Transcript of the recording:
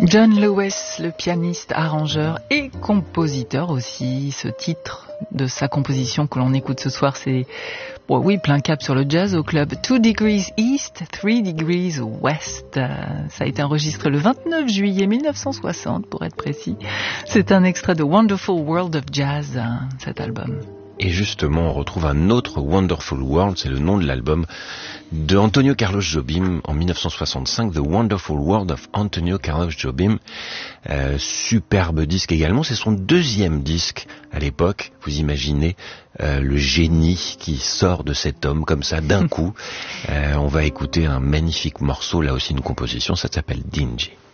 John Lewis, le pianiste, arrangeur et compositeur aussi. Ce titre de sa composition que l'on écoute ce soir, c'est plein cap sur le jazz au club 2 Degrees East, 3 Degrees West. Ça a été enregistré le 29 juillet 1960 pour être précis. C'est un extrait de Wonderful World of Jazz, cet album. Et justement, on retrouve un autre Wonderful World, c'est le nom de l'album de Antonio Carlos Jobim en 1965, The Wonderful World of Antonio Carlos Jobim. Superbe disque également, c'est son deuxième disque à l'époque. Vous imaginez le génie qui sort de cet homme comme ça d'un coup. On va écouter un magnifique morceau, là aussi une composition, ça s'appelle Dingy.